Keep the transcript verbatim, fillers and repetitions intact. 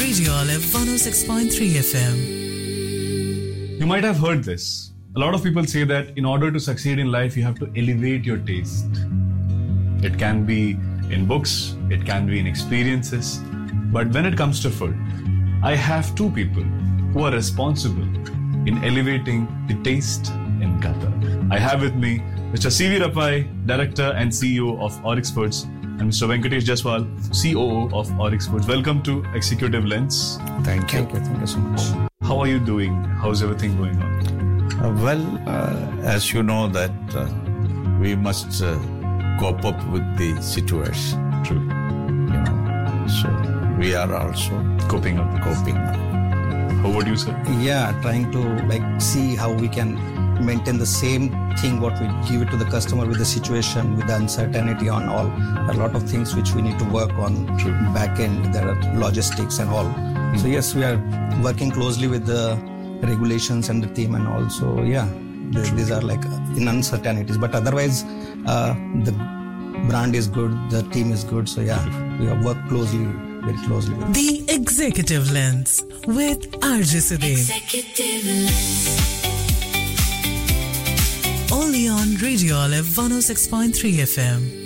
Radio Olive one oh six point three F M. You might have heard this. A lot of people say that in order to succeed in life, you have to elevate your taste. It can be in books, it can be in experiences. But when it comes to food, I have two people who are responsible in elevating the taste in Qatar. I have with me Mister C V Rappai, Director and C E O of Oryx Foods, and Mister Venkatesh Jaswal, C O O of Oryx Foods. Welcome to Executive Lens. Thank you. Thank you. Thank you so much. How are you doing? How's everything going on? Uh, well, uh, as you know that uh, we must uh, cope up with the situation. True. You know, so we are also Coping up. coping up. How would you say? Yeah, trying to like see how we can maintain the same thing what we give it to the customer with the situation, with the uncertainty on all. There are a lot of things which we need to work on. True. Back end, there are logistics and all. Mm. So yes, we are working closely with the regulations and the team and all. So yeah, th- these are like in uncertainties. But otherwise, uh, the brand is good, the team is good. So yeah, we have worked closely, very closely with The Executive Lens with R J Sudev. Executive Lens. Only on Radio Olive one oh six point three F M.